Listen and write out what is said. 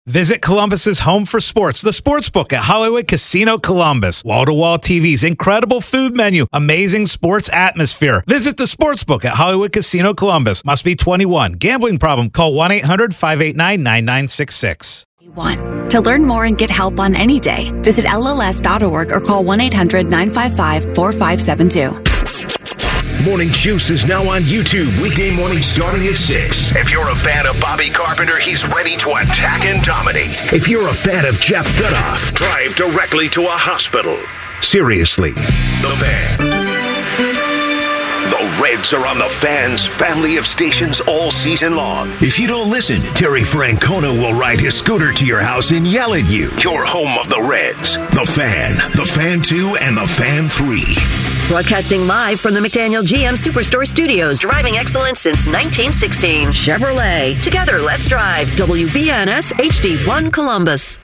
Visit Columbus's home for sports, the Sportsbook at Hollywood Casino Columbus. Wall-to-wall TVs, incredible food menu, amazing sports atmosphere. Visit the Sportsbook at Hollywood Casino Columbus. Must be 21. Gambling problem? Call 1-800-589-9966. To learn more and get help on any day, visit LLS.org or call 1-800-955-4572. Morning Juice is now on YouTube, weekday mornings starting at 6. If you're a fan of Bobby Carpenter, he's ready to attack and dominate. If you're a fan of Jeff Gutoff, drive directly to a hospital. Seriously, The Fan. The Reds are on The Fan's family of stations all season long. If you don't listen, Terry Francona will ride his scooter to your house and yell at you. Your home of the Reds. The Fan, The Fan 2, and The Fan 3. Broadcasting live from the McDaniel GM Superstore Studios, driving excellence since 1916. Chevrolet. Together, let's drive. WBNS HD1 Columbus.